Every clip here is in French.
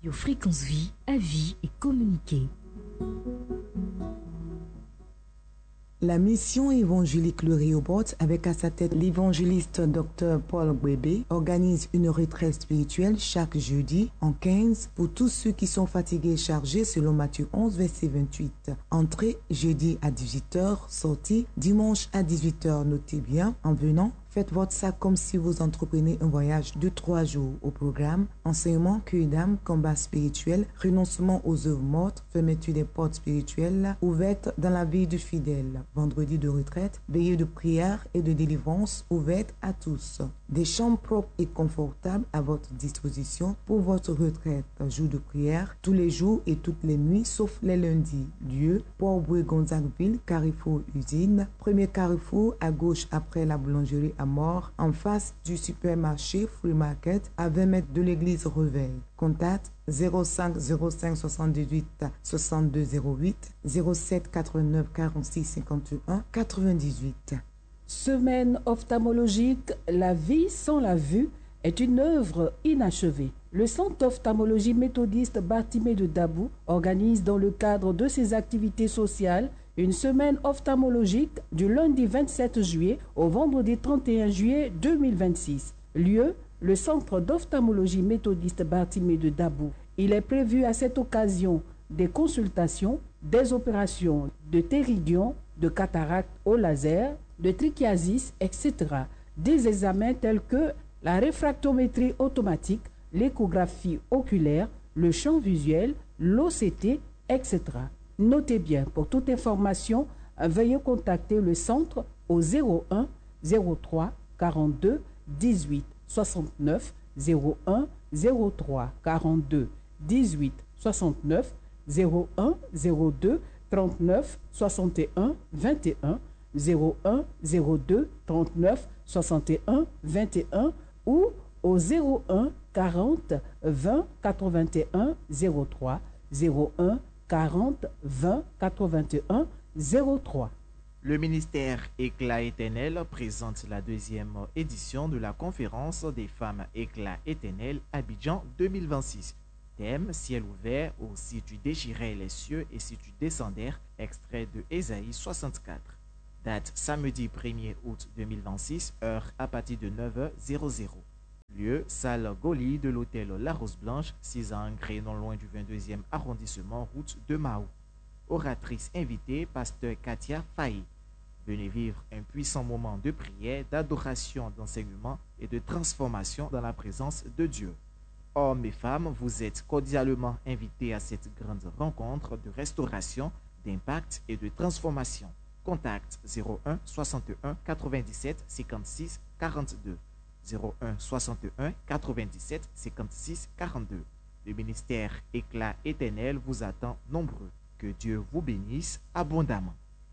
Yo fréquence vie, avis et communiquer. La mission évangélique Le Rehoboth, avec à sa tête l'évangéliste Dr Paul Gwebe, organise une retraite spirituelle chaque jeudi en 15 pour tous ceux qui sont fatigués et chargés selon Matthieu 11, verset 28. Entrée jeudi à 18h, sortie dimanche à 18h. Notez bien, en venant, faites votre sac comme si vous entreprenez un voyage de 3 jours. Au programme, enseignement, cueil d'âme, combat spirituel, renoncement aux œuvres mortes, fermeture des portes spirituelles ouvertes dans la vie du fidèle. Vendredi de retraite, veillée de prière et de délivrance ouverte à tous. Des chambres propres et confortables à votre disposition pour votre retraite. Jour de prière, tous les jours et toutes les nuits, sauf les lundis. Lieu, Port-Bouët-Gonzagueville, Carrefour Usine. Premier carrefour à gauche après la boulangerie à Mort, en face du supermarché Free Market, à 20 mètres de l'église Reveil. Contact 05 05 78 62 08 07 89 46 51 98. Semaine ophtalmologique, la vie sans la vue est une œuvre inachevée. Le Centre d'ophtalmologie méthodiste Bartimée de Dabou organise dans le cadre de ses activités sociales une semaine ophtalmologique du lundi 27 juillet au vendredi 31 juillet 2026. Lieu, le Centre d'ophtalmologie méthodiste Bartimée de Dabou. Il est prévu à cette occasion des consultations, des opérations de téridion, de cataracte au laser, de trichiasis, etc. Des examens tels que la réfractométrie automatique, l'échographie oculaire, le champ visuel, l'OCT, etc. Notez bien, pour toute information, veuillez contacter le centre au 01 03 42 18 69 01 03 42 18 69 01 02 39 61 21 01 02 39 61 21 ou au 01 40 20 81 03 01 40 20 81 03. Le ministère Éclat éternel présente la deuxième édition de la conférence des femmes Éclat éternel Abidjan 2026. Thème ciel ouvert ou si tu déchirais les cieux et si tu descendais, extrait de Ésaïe 64. Date samedi 1er août 2026, heure à partir de 9h00. Lieu, salle Goli de l'hôtel La Rose Blanche, 6 ans ancré non loin du 22e arrondissement, route de Mahou. Oratrice invitée, pasteur Katia Faye. Venez vivre un puissant moment de prière, d'adoration, d'enseignement et de transformation dans la présence de Dieu. Hommes et femmes, vous êtes cordialement invités à cette grande rencontre de restauration, d'impact et de transformation. Contact 01 61 97 56 42. 01 61 97 56 42. Le ministère Éclat éternel vous attend nombreux. Que Dieu vous bénisse abondamment.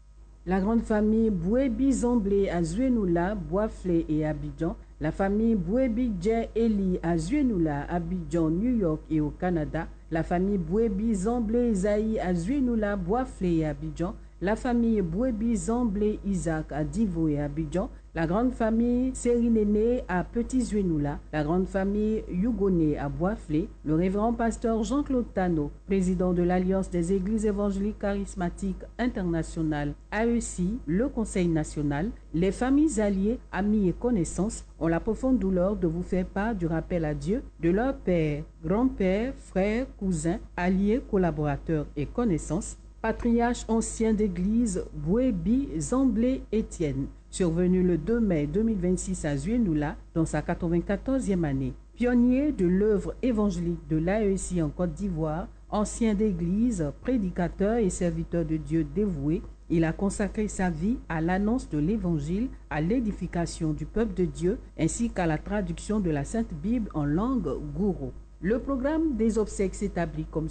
La grande famille Bouébi Zamblé à Zuenoula, Boisflé et Abidjan, la famille Bouébi Dje Eli à Zuenoula, Abidjan, New York et au Canada, la famille Bouébi Zamblé Isaïe à Zuenoula, Boisflé et Abidjan, la famille Bouébi Zamblé Isaac à Divo et Abidjan, la grande famille Sérinéné à Petit Zuenoula, la grande famille Yougoné à Boisflé, le révérend pasteur Jean-Claude Tano, président de l'Alliance des Églises évangéliques charismatiques internationales, AECI, le Conseil national, les familles alliées, amis et connaissances ont la profonde douleur de vous faire part du rappel à Dieu de leurs pères, grands-pères, frères, cousins, alliés, collaborateurs et connaissances, patriarche ancien d'église Bouébi Zamblé Étienne, survenu le 2 mai 2026 à Zuenoula dans sa 94e année. Pionnier de l'œuvre évangélique de l'AECI en Côte d'Ivoire, ancien d'église, prédicateur et serviteur de Dieu dévoué, il a consacré sa vie à l'annonce de l'évangile, à l'édification du peuple de Dieu ainsi qu'à la traduction de la Sainte Bible en langue gouro. Le programme des obsèques s'établit comme suit.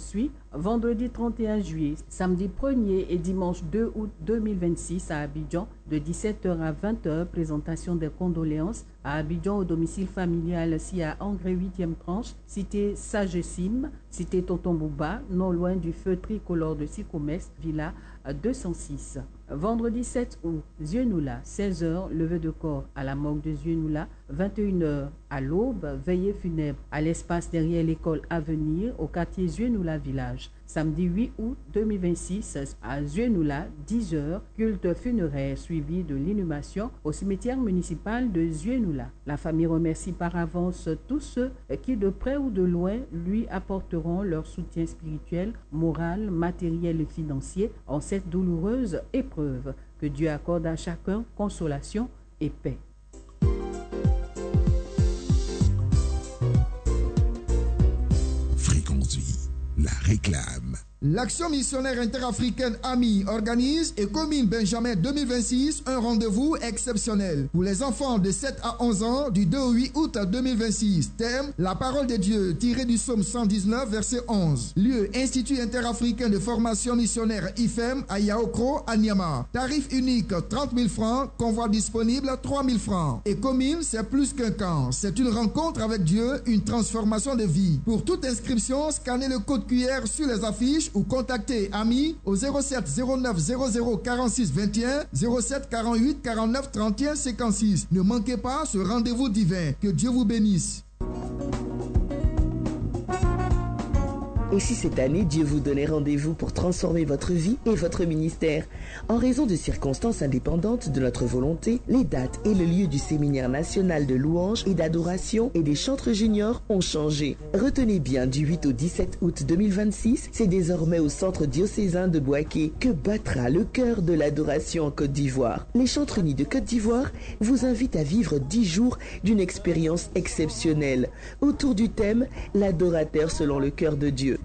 vendredi 31 juillet, samedi 1er et dimanche 2 août 2026 à Abidjan, de 17h à 20h, présentation des condoléances à Abidjan au domicile familial SIA Angré 8e tranche, cité Sagessim, cité Tonton Bouba, non loin du feu tricolore de Sicomès, Villa 206. Vendredi 7 août, Zieunula, 16h, levée de corps à la morgue de Zieunula, 21h à l'aube, veillée funèbre à l'espace derrière l'école Avenir au quartier Zieunula Village. Samedi 8 août 2026 à Zieunula, 10h, culte funéraire suivi de l'inhumation au cimetière municipal de Zieunula. La famille remercie par avance tous ceux qui de près ou de loin lui apporteront leur soutien spirituel, moral, matériel et financier en cette douloureuse épreuve. Que Dieu accorde à chacun consolation et paix. Fréquence Vie, la réclame. L'Action missionnaire interafricaine AMI organise et commune Benjamin 2026 un rendez-vous exceptionnel pour les enfants de 7 à 11 ans du 2 au 8 août 2026. Thème, la parole de Dieu tirée du psaume 119 verset 11. Lieu, Institut interafricain de formation missionnaire IFEM à Yaoukro à Niamey. Tarif unique 30 000 francs, convoi disponible 3 000 francs. Et commune, c'est plus qu'un camp. C'est une rencontre avec Dieu, une transformation de vie. Pour toute inscription, scannez le code QR sur les affiches ou contactez AMI au 07 09 00 46 21 07 48 49 31 56. Ne manquez pas ce rendez-vous divin. Que Dieu vous bénisse. Et si cette année, Dieu vous donnait rendez-vous pour transformer votre vie et votre ministère? En raison de circonstances indépendantes de notre volonté, les dates et le lieu du séminaire national de louange et d'adoration et des chantres juniors ont changé. Retenez bien, du 8 au 17 août 2026, c'est désormais au centre diocésain de Bouaké que battra le cœur de l'adoration en Côte d'Ivoire. Les chantres unis de Côte d'Ivoire vous invitent à vivre 10 jours d'une expérience exceptionnelle autour du thème « L'adorateur selon le cœur de Dieu ».